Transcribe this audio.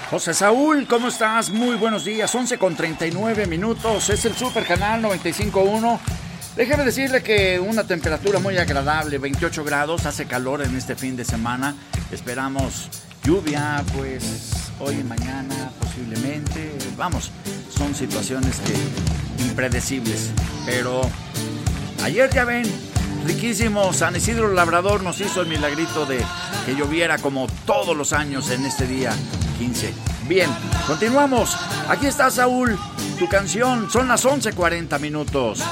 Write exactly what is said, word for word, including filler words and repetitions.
José Saúl, ¿cómo estás? Muy buenos días, once con treinta y nueve minutos, es el Super Canal noventa y cinco punto uno. Déjeme decirle que una temperatura muy agradable, veintiocho grados, hace calor en este fin de semana. Esperamos lluvia, pues hoy y mañana posiblemente. Vamos, son situaciones que impredecibles, pero ayer ya ven, riquísimo, San Isidro Labrador nos hizo el milagrito de que lloviera como todos los años en este día quince. Bien, continuamos. Aquí está, Saúl, tu canción. Son las once cuarenta minutos.